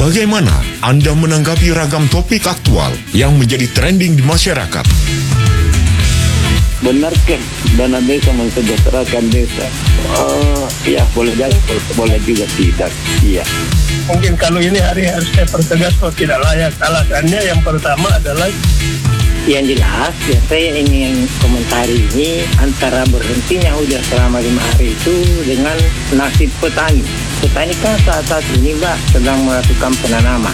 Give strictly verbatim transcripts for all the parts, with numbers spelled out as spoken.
Bagaimana Anda menanggapi ragam topik aktual yang menjadi trending di masyarakat? Benarkah dana desa mensejahterakan desa? Uh, ya boleh jadi, boleh juga tidak. Iya. Mungkin kalau ini hari harus saya pertegas kalau tidak layak. Alasannya yang pertama adalah yang jelas ya saya ingin komentari ini antara berhentinya hujan selama lima hari itu dengan nasib petani. Petani kan saat saat ini Mbak sedang melakukan penanaman.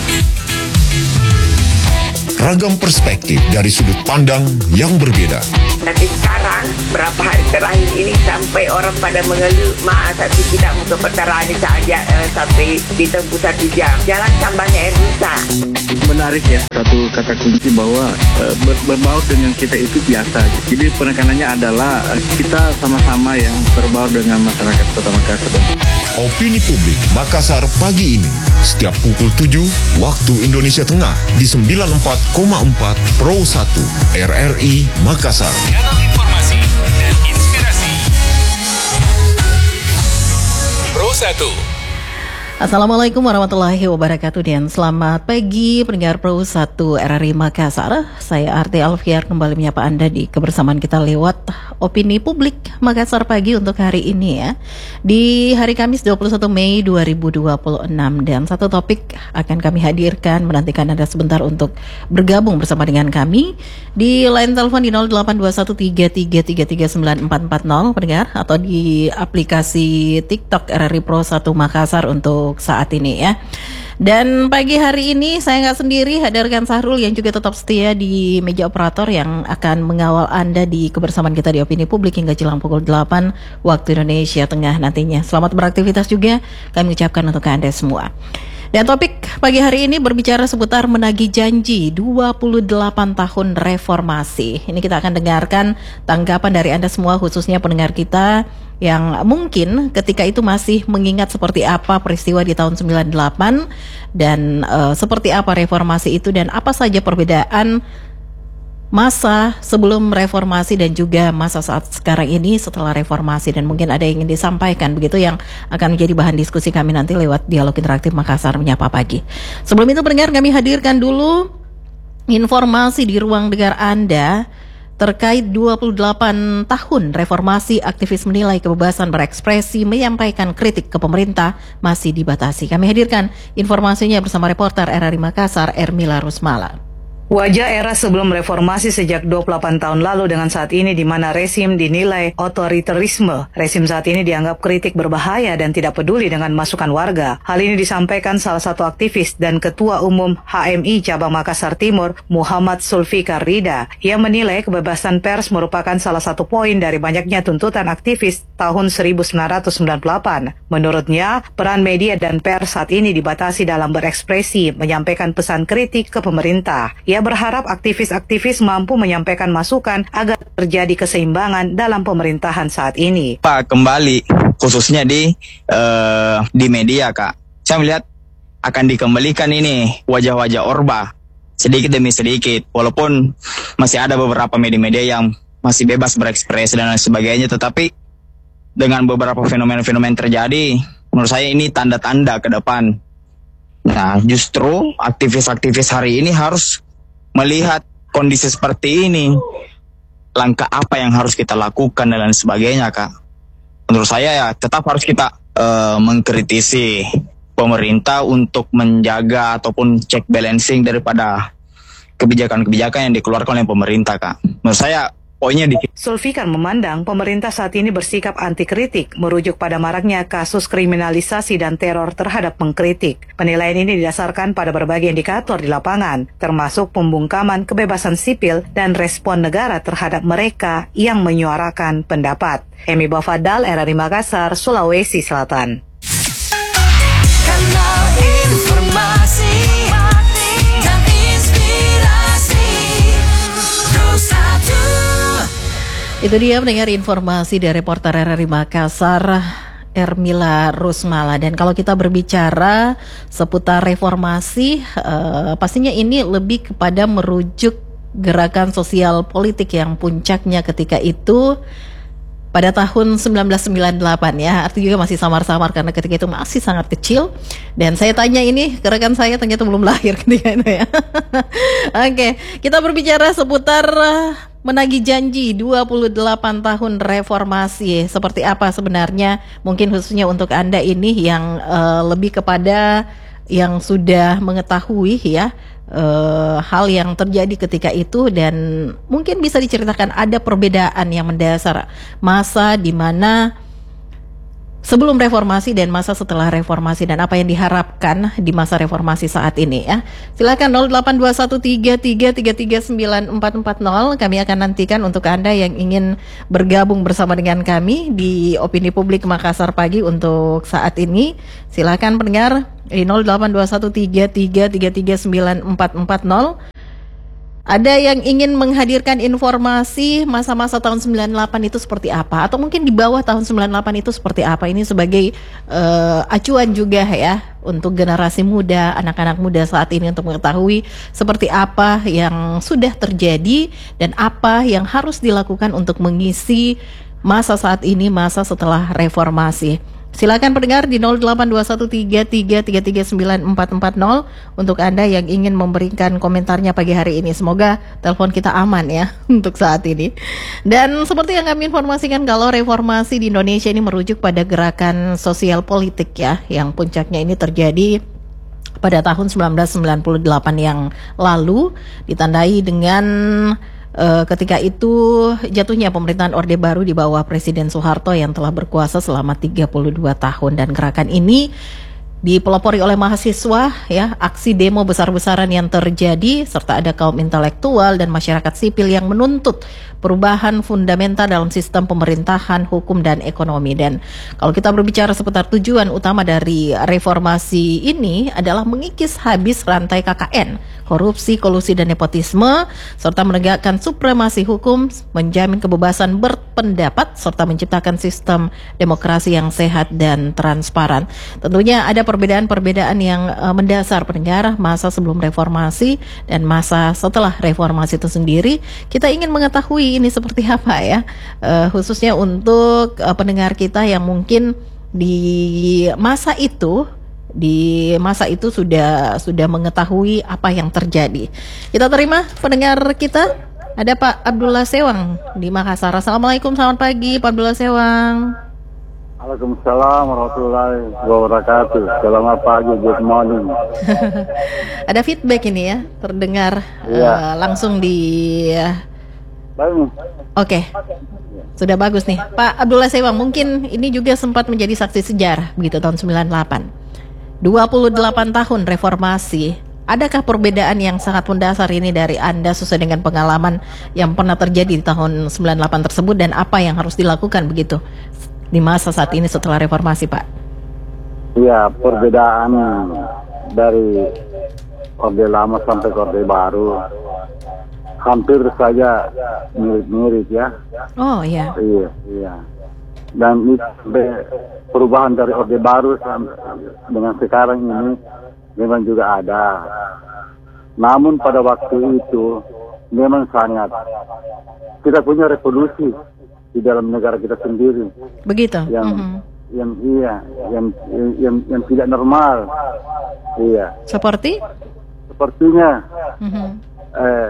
Ragam perspektif dari sudut pandang yang berbeda. Tapi sekarang, berapa hari terakhir ini sampai orang pada mengeluh, maaf tapi tidak mau ke petani saja eh, sampai ditempuh satu jam. Jalan tambahnya air rusak. Menarik ya, satu kata kunci bahwa uh, ber, berbaur dengan kita itu biasa. Jadi penekanannya adalah uh, kita sama-sama yang berbaur dengan masyarakat Kota Makassar. Opini Publik Makassar pagi ini, setiap pukul tujuh waktu Indonesia Tengah di sembilan puluh empat koma empat Pro satu R R I Makassar. Kanal informasi dan inspirasi Pro satu. Assalamualaikum warahmatullahi wabarakatuh dan selamat pagi pendengar Pro satu R R I Makassar. Saya Arti Alfiar kembali menyapa Anda di kebersamaan kita lewat Opini Publik Makassar pagi untuk hari ini ya. Di hari Kamis dua puluh satu Mei dua ribu dua puluh enam dan satu topik akan kami hadirkan, menantikan Anda sebentar untuk bergabung bersama dengan kami di line telepon di nol delapan dua satu tiga tiga tiga tiga sembilan empat empat nol pendengar, atau di aplikasi TikTok R R I Pro satu Makassar untuk saat ini ya. Dan pagi hari ini saya nggak sendiri, hadirkan Sahrul yang juga tetap setia di meja operator yang akan mengawal Anda di kebersamaan kita di Opini Publik hingga jelang pukul delapan waktu Indonesia Tengah nantinya. Selamat beraktivitas juga kami ucapkan untuk Anda semua. Dan topik pagi hari ini berbicara seputar menagih janji dua puluh delapan tahun reformasi. Ini kita akan dengarkan tanggapan dari Anda semua, khususnya pendengar kita yang mungkin ketika itu masih mengingat seperti apa peristiwa di tahun sembilan puluh delapan dan uh, seperti apa reformasi itu dan apa saja perbedaan masa sebelum reformasi dan juga masa saat sekarang ini setelah reformasi, dan mungkin ada yang ingin disampaikan begitu yang akan menjadi bahan diskusi kami nanti lewat dialog interaktif Makassar Menyapa Pagi. Sebelum itu pendengar, kami hadirkan dulu informasi di ruang dengar Anda terkait dua puluh delapan tahun reformasi. Aktivis menilai kebebasan berekspresi, menyampaikan kritik ke pemerintah masih dibatasi. Kami hadirkan informasinya bersama reporter R R I Makassar Ermila Rusmala. Wajah era sebelum reformasi sejak dua puluh delapan tahun lalu dengan saat ini di mana rezim dinilai otoriterisme. Rezim saat ini dianggap kritik berbahaya dan tidak peduli dengan masukan warga. Hal ini disampaikan salah satu aktivis dan Ketua Umum H M I Cabang Makassar Timur, Muhammad Sulfikar Rida. Ia menilai kebebasan pers merupakan salah satu poin dari banyaknya tuntutan aktivis tahun seribu sembilan ratus sembilan puluh delapan. Menurutnya, peran media dan pers saat ini dibatasi dalam berekspresi, menyampaikan pesan kritik ke pemerintah. Ia berharap aktivis-aktivis mampu menyampaikan masukan agar terjadi keseimbangan dalam pemerintahan saat ini. Pak, kembali khususnya di uh, di media, Kak. Saya melihat akan dikembalikan ini wajah-wajah Orba sedikit demi sedikit, walaupun masih ada beberapa media-media yang masih bebas berekspresi dan lain sebagainya, tetapi dengan beberapa fenomena-fenomena yang terjadi, menurut saya ini tanda-tanda ke depan. Nah, justru aktivis-aktivis hari ini harus melihat kondisi seperti ini, langkah apa yang harus kita lakukan dan lain sebagainya, Kak. Menurut saya ya tetap harus kita uh, mengkritisi pemerintah untuk menjaga ataupun check balancing daripada kebijakan-kebijakan yang dikeluarkan oleh pemerintah, Kak. Menurut saya poinnya di Sulfikar memandang pemerintah saat ini bersikap anti kritik, merujuk pada maraknya kasus kriminalisasi dan teror terhadap pengkritik. Penilaian ini didasarkan pada berbagai indikator di lapangan, termasuk pembungkaman kebebasan sipil dan respon negara terhadap mereka yang menyuarakan pendapat. Emi Bafadal, R R I Makassar, Sulawesi Selatan. Kanal informasi dan inspirasi Pro satu. Itu dia mendengar informasi dari reporter R R I Makassar Ermila Rusmala. Dan kalau kita berbicara seputar reformasi, uh, pastinya ini lebih kepada merujuk gerakan sosial politik yang puncaknya ketika itu pada tahun sembilan belas sembilan puluh delapan ya. Artinya juga masih samar-samar karena ketika itu masih sangat kecil. Dan saya tanya ini ke rekan saya, ternyata belum lahir ketika itu ya. Oke, kita berbicara seputar uh, menagih janji dua puluh delapan tahun reformasi. Seperti apa sebenarnya, mungkin khususnya untuk Anda ini yang uh, lebih kepada yang sudah mengetahui ya uh, hal yang terjadi ketika itu, dan mungkin bisa diceritakan ada perbedaan yang mendasar masa di mana sebelum reformasi dan masa setelah reformasi, dan apa yang diharapkan di masa reformasi saat ini ya. Silakan nol delapan dua satu tiga tiga tiga tiga sembilan empat empat nol. Kami akan nantikan untuk Anda yang ingin bergabung bersama dengan kami di Opini Publik Makassar Pagi untuk saat ini. Silakan pendengar di nol delapan dua satu tiga tiga tiga tiga sembilan empat empat nol. Ada yang ingin menghadirkan informasi masa-masa tahun sembilan puluh delapan itu seperti apa, atau mungkin di bawah tahun sembilan puluh delapan itu seperti apa. Ini sebagai uh, acuan juga ya untuk generasi muda, anak-anak muda saat ini untuk mengetahui seperti apa yang sudah terjadi dan apa yang harus dilakukan untuk mengisi masa saat ini, masa setelah reformasi. Silakan pendengar di nol delapan dua satu tiga tiga tiga tiga sembilan empat empat nol untuk Anda yang ingin memberikan komentarnya pagi hari ini. Semoga telepon kita aman ya untuk saat ini. Dan seperti yang kami informasikan, kalau reformasi di Indonesia ini merujuk pada gerakan sosial politik ya, yang puncaknya ini terjadi pada tahun sembilan belas sembilan puluh delapan yang lalu, ditandai dengan Uh, ketika itu jatuhnya pemerintahan Orde Baru di bawah Presiden Soeharto yang telah berkuasa selama tiga puluh dua tahun, dan gerakan ini dipelopori oleh mahasiswa ya, aksi demo besar-besaran yang terjadi, serta ada kaum intelektual dan masyarakat sipil yang menuntut perubahan fundamental dalam sistem pemerintahan, hukum, dan ekonomi. Dan kalau kita berbicara seputar tujuan utama dari reformasi ini adalah mengikis habis rantai K K N, korupsi, kolusi, dan nepotisme, serta menegakkan supremasi hukum, menjamin kebebasan berpendapat, serta menciptakan sistem demokrasi yang sehat dan transparan. Tentunya ada perbedaan-perbedaan yang uh, mendasar pendengar masa sebelum reformasi dan masa setelah reformasi itu sendiri. Kita ingin mengetahui ini seperti apa ya, uh, khususnya untuk uh, pendengar kita yang mungkin di masa itu di masa itu sudah sudah mengetahui apa yang terjadi. Kita terima pendengar kita. Ada Pak Abdullah Sewang di Makassar. Assalamualaikum, selamat pagi Pak Abdullah Sewang. Waalaikumsalam warahmatullahi wabarakatuh. Selamat pagi, good morning. Ada feedback ini ya, terdengar ya. uh, langsung di uh... Baik. Oke, okay. Sudah bagus nih Pak Abdullah Sewang. Mungkin ini juga sempat menjadi saksi sejarah begitu tahun sembilan puluh delapan, dua puluh delapan tahun reformasi. Adakah perbedaan yang sangat mendasar ini dari Anda sesuai dengan pengalaman yang pernah terjadi di tahun sembilan puluh delapan tersebut, dan apa yang harus dilakukan begitu di masa saat ini setelah reformasi, Pak? Iya, perbedaan dari Orde Lama sampai ke Orde Baru hampir saja mirip-mirip ya. Oh iya. Iya, iya. Dan itu perubahan dari Orde Baru dengan sekarang ini memang juga ada. Namun pada waktu itu memang sangat, kita punya revolusi di dalam negara kita sendiri. Begitu. Yang, mm-hmm. yang iya, yang, yang yang tidak normal. Iya. Seperti? Sepertinya mm-hmm. eh,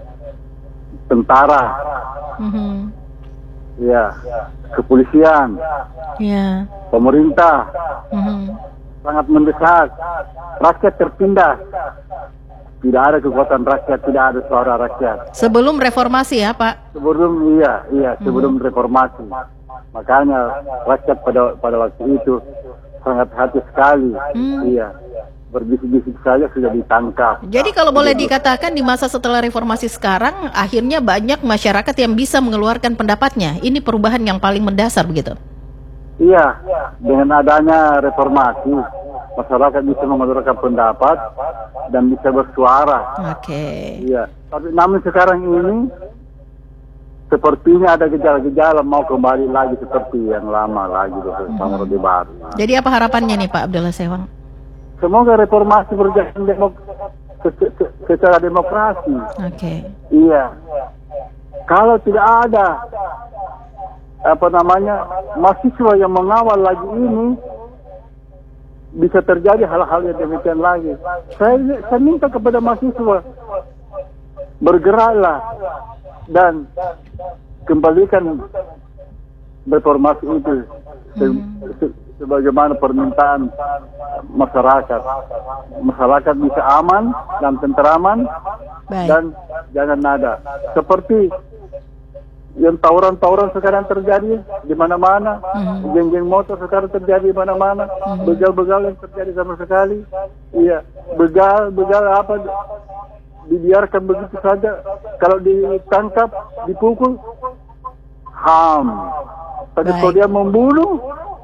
tentara, mm-hmm. iya, kepolisian, yeah. pemerintah. Mm-hmm. Sangat mendesak, rakyat tertindas, tidak ada kekuatan rakyat, tidak ada suara rakyat. Sebelum reformasi ya Pak? Sebelum iya, iya sebelum hmm. reformasi. Makanya rakyat pada pada waktu itu sangat hati sekali, hmm. iya, berbisik-bisik saja sudah ditangkap. Jadi kalau boleh dikatakan di masa setelah reformasi sekarang, akhirnya banyak masyarakat yang bisa mengeluarkan pendapatnya. Ini perubahan yang paling mendasar begitu? Iya, dengan adanya reformasi, masyarakat bisa mengeluarkan pendapat dan bisa bersuara. Oke. Okay. Iya, tapi namun sekarang ini sepertinya ada gejala-gejala mau kembali lagi seperti yang lama lagi bersama Orde Baru. Jadi apa harapannya nih Pak Abdullah Sewang? Semoga reformasi berjalan demok se- se- secara demokrasi. Oke. Okay. Iya. Kalau tidak ada apa namanya mahasiswa yang mengawal lagi ini bisa terjadi hal-hal yang demikian lagi. Saya, saya minta kepada mahasiswa bergeraklah dan kembalikan reformasi itu se se sebagaimana permintaan masyarakat. Masyarakat bisa aman dan tenteraman. Baik. Dan jangan nada seperti yang tawuran-tawuran sekarang terjadi di mana-mana, mm-hmm. geng-geng motor sekarang terjadi di mana-mana, mm-hmm. begal-begal yang terjadi sama sekali. Iya, begal-begal apa dibiarkan begitu saja. Kalau ditangkap, dipukul, ham. Tapi kalau dia membunuh,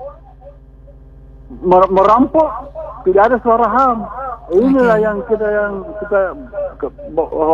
mer merampok, tidak ada suara ham. Inilah okay. yang kita yang kita